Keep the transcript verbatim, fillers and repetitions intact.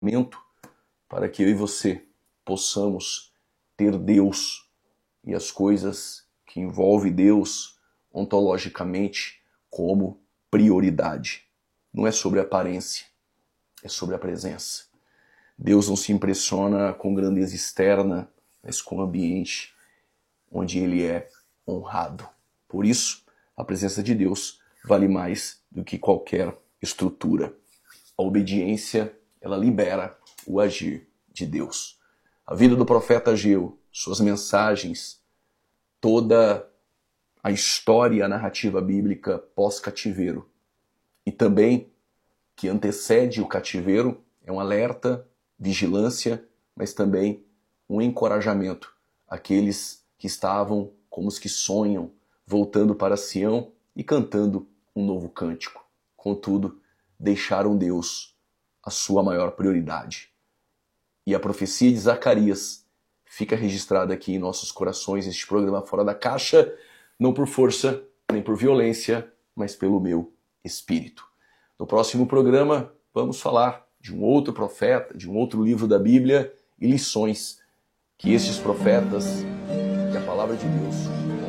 para que eu e você possamos ter Deus e as coisas que envolvem Deus ontologicamente como prioridade. Não é sobre aparência, é sobre a presença. Deus não se impressiona com grandeza externa, mas com o ambiente onde ele é honrado. Por isso, a presença de Deus vale mais do que qualquer estrutura. A obediência, ela libera o agir de Deus. A vida do profeta Ageu, suas mensagens, toda a história, a narrativa bíblica pós-cativeiro e também que antecede o cativeiro é um alerta, vigilância, mas também um encorajamento àqueles que estavam como os que sonham, voltando para Sião e cantando um novo cântico. Contudo, deixaram Deus a sua maior prioridade. E a profecia de Zacarias fica registrada aqui em nossos corações, este programa Fora da Caixa, não por força, nem por violência, mas pelo meu espírito. No próximo programa, vamos falar de um outro profeta, de um outro livro da Bíblia e lições que estes profetas e a palavra de Deus